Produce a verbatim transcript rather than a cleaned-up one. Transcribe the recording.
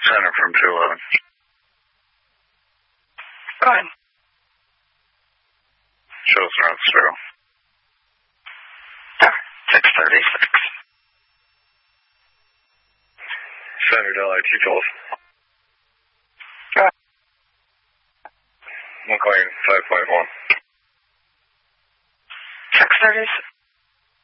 Center from two eleven. Go ahead. Shows around zero. six thirty-six. Center Del I T twelve. Go ahead. McLean five point one. six thirty-six.